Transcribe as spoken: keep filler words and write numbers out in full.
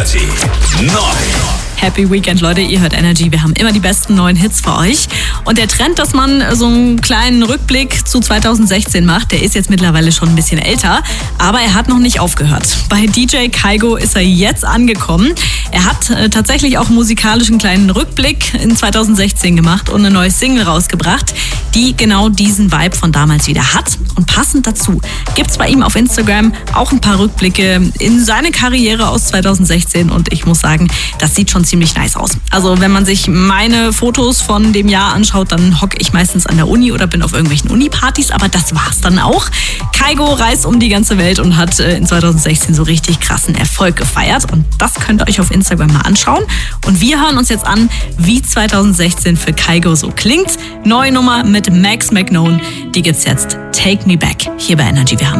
dreißig neu. Happy Weekend, Leute, ihr hört Energy. Wir haben immer die besten neuen Hits für euch. Und der Trend, dass man so einen kleinen Rückblick zu zwanzig sechzehn macht, der ist jetzt mittlerweile schon ein bisschen älter, aber er hat noch nicht aufgehört. Bei D J Kygo ist er jetzt angekommen. Er hat äh, tatsächlich auch musikalisch einen kleinen Rückblick in zwanzig sechzehn gemacht und eine neue Single rausgebracht, die genau diesen Vibe von damals wieder hat. Und passend dazu gibt's bei ihm auf Instagram auch ein paar Rückblicke in seine Karriere aus zwanzig sechzehn. Und ich muss sagen, das sieht schon ziemlich nice aus. Also wenn man sich meine Fotos von dem Jahr anschaut, dann hocke ich meistens an der Uni oder bin auf irgendwelchen Uni-Partys, aber das war's dann auch. Kygo reist um die ganze Welt und hat in zwanzig sechzehn so richtig krassen Erfolg gefeiert und das könnt ihr euch auf Instagram mal anschauen. Und wir hören uns jetzt an, wie zwanzig sechzehn für Kygo so klingt. Neue Nummer mit Max McKnown, die gibt's jetzt. Take Me Back hier bei Energy. Wir haben